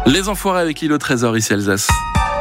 Les Enfoirés avec Île au Trésor, ici Alsace.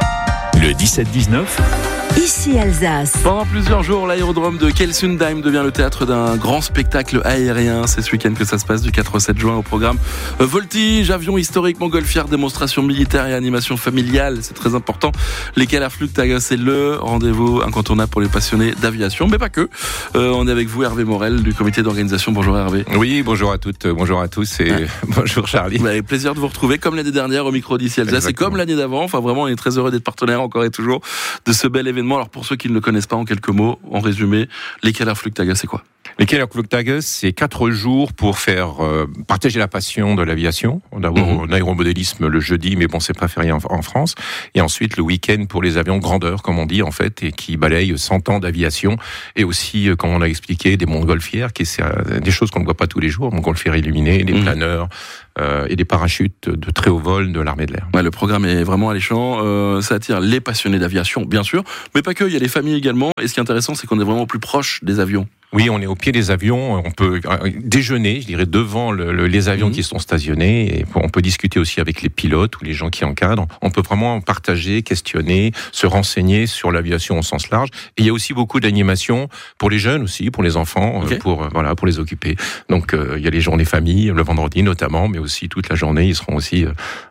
Le 17-19. Ici Alsace. Pendant plusieurs jours, l'aérodrome de Kelsundheim devient le théâtre d'un grand spectacle aérien. C'est ce week-end que ça se passe du 4 au 7 juin au programme voltige, avion historique, montgolfière, démonstration militaire et animation familiale. C'est très important. Les Kellerflugtage, c'est le rendez-vous incontournable pour les passionnés d'aviation, mais pas que. On est avec vous, Hervé Morel, du comité d'organisation. Bonjour Hervé. Oui, bonjour à toutes, bonjour à tous et bonjour Charlie. Avec plaisir de vous retrouver comme l'année dernière au micro d'ici Alsace et comme l'année d'avant. Enfin vraiment, on est très heureux d'être partenaire encore et toujours de ce bel événement. Alors pour ceux qui ne le connaissent pas, en quelques mots, en résumé, les Kellerflugtage, c'est quoi ? Les Kellerflugtage, c'est 4 jours pour faire partager la passion de l'aviation. D'abord l'aéromodélisme le jeudi, mais bon, c'est pas férié en France. Et ensuite le week-end pour les avions grandeur, comme on dit en fait, et qui balayent 100 ans d'aviation. Et aussi, comme on a expliqué, des montgolfières, qui c'est des choses qu'on ne voit pas tous les jours, montgolfières illuminées, des planeurs et des parachutes de très haut vol de l'armée de l'air. Ouais, le programme est vraiment alléchant. Ça attire les passionnés d'aviation, bien sûr, mais pas que. Il y a les familles également. Et ce qui est intéressant, c'est qu'on est vraiment au plus proche des avions. Oui, on est au pied des avions, on peut déjeuner, je dirais, devant les avions qui sont stationnés, et on peut discuter aussi avec les pilotes ou les gens qui encadrent. On peut vraiment partager, questionner, se renseigner sur l'aviation au sens large. Et il y a aussi beaucoup d'animations pour les jeunes aussi, pour les enfants, pour les occuper. Donc il y a les journées famille, le vendredi notamment, mais aussi toute la journée, ils seront aussi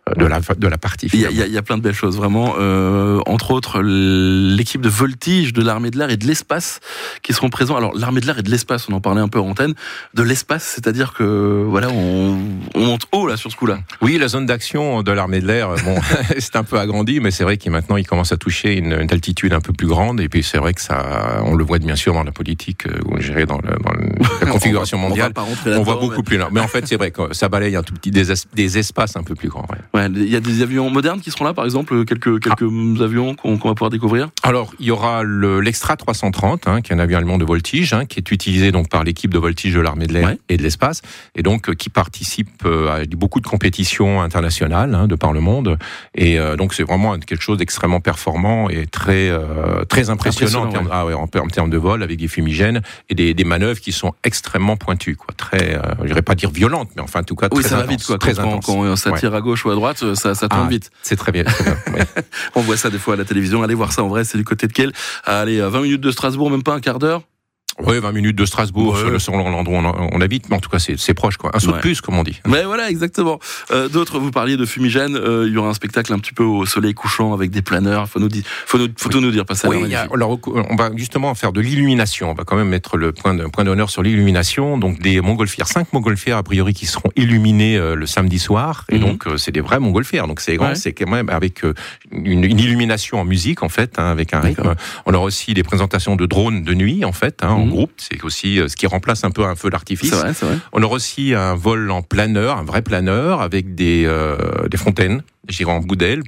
de la partie. Il y a plein de belles choses, vraiment. Entre autres, l'équipe de voltige de l'armée de l'air et de l'espace qui seront présents. Alors l'armée de l'air et de l'espace, on en parlait un peu en antenne, de l'espace, c'est-à-dire que voilà, on monte haut là sur ce coup-là. Oui, la zone d'action de l'armée de l'air, bon, c'est un peu agrandi, mais c'est vrai qu'il maintenant il commence à toucher une altitude un peu plus grande, et puis c'est vrai que ça, on le voit bien sûr dans la politique, ou géré dans la configuration mondiale, on voit beaucoup plus là. Mais en fait, c'est vrai que ça balaye un tout petit des espaces un peu plus grands. Ouais, il y a des avions modernes qui seront là, par exemple, quelques avions qu'on va pouvoir découvrir. Alors, il y aura l'Extra 330, qui est un avion allemand de voltige, qui est utilisé donc par l'équipe de voltige de l'armée de l'air et de l'espace, et donc qui participe à beaucoup de compétitions internationales de par le monde, et donc c'est vraiment quelque chose d'extrêmement performant et très impressionnant en termes de vol, avec des fumigènes et des manœuvres qui sont extrêmement pointues, quoi. Très, je dirais pas dire violentes, mais enfin en tout cas très intenses. Oui, ça va vite, quoi. Quand ça tire à gauche ou à droite, ça tourne vite. C'est très bien. On voit ça des fois à la télévision. Allez voir ça en vrai, c'est du côté de Kiel. Allez, 20 minutes de Strasbourg, même pas un quart d'heure. Oui, 20 minutes de Strasbourg, selon l'endroit où on habite, mais en tout cas, c'est proche, quoi. Un saut de plus, comme on dit. Mais voilà, exactement. D'autres, vous parliez de fumigène, il y aura un spectacle un petit peu au soleil couchant avec des planeurs. Faut tout nous dire, pas ça. Oui, alors, on va justement faire de l'illumination. On va quand même mettre le point d'honneur sur l'illumination. Donc, des montgolfières, 5 montgolfières, a priori, qui seront illuminées le samedi soir. Et donc, c'est des vraies montgolfières. Donc, c'est grand, c'est quand même avec une illumination en musique, en fait, avec un rythme. On aura aussi des présentations de drones de nuit, en fait, en groupe. C'est aussi ce qui remplace un peu un feu d'artifice. C'est vrai. On aura aussi un vol en planeur, un vrai planeur, avec des fontaines, je dirais en bout d'aile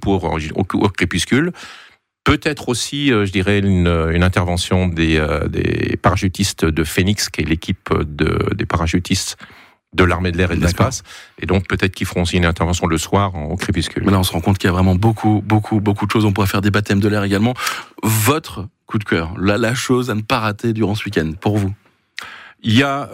au crépuscule. Peut-être aussi, je dirais, une intervention des parachutistes de Phoenix, qui est l'équipe des parachutistes de l'armée de l'air et de l'espace. Et donc, peut-être qu'ils feront aussi une intervention le soir au crépuscule. Mais là, on se rend compte qu'il y a vraiment beaucoup de choses. On pourrait faire des baptêmes de l'air également. Votre coup de cœur, la chose à ne pas rater durant ce week-end, pour vous? Il y a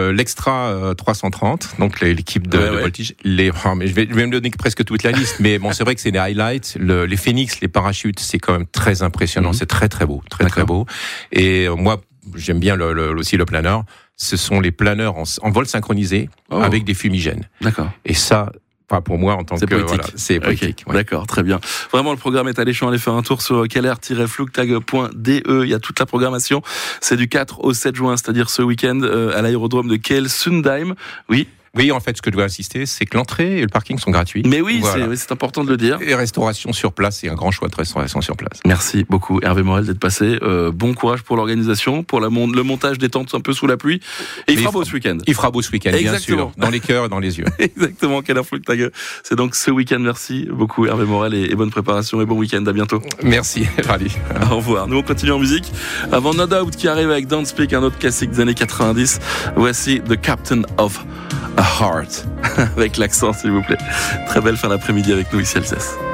l'Extra 330, donc l'équipe de voltige. Je vais me donner presque toute la liste, mais bon, c'est vrai que c'est les highlights. Les Phoenix, les parachutes, c'est quand même très impressionnant. C'est très très beau, très beau. Et moi, j'aime bien aussi le planeur. Ce sont les planeurs en vol synchronisé avec des fumigènes. D'accord. Et ça, pour moi, en tant que... c'est poétique. Okay. D'accord, très bien. Vraiment, le programme est alléchant. Allez faire un tour sur keller-flugtage.de. Il y a toute la programmation. C'est du 4 au 7 juin, c'est-à-dire ce week-end, à l'aérodrome de Kelsundheim. Oui, en fait, ce que je dois insister, c'est que l'entrée et le parking sont gratuits. Mais oui, c'est important de le dire. Et restauration sur place, et un grand choix de restauration sur place. Merci beaucoup, Hervé Morel, d'être passé. Bon courage pour l'organisation, pour le montage des tentes un peu sous la pluie. Et il fera beau ce week-end. Il fera beau ce week-end, bien sûr, dans les cœurs et dans les yeux. Exactement, Kellerflugtage. C'est donc ce week-end. Merci beaucoup, Hervé Morel, et bonne préparation et bon week-end. À bientôt. Merci, Rally. Au revoir. Nous, on continue en musique. Avant No Doubt qui arrive avec Don't Speak, un autre classique des années 90. Voici The Captain of a Heart. Avec l'accent, s'il vous plaît. Très belle fin d'après-midi avec nous ici, Alsace.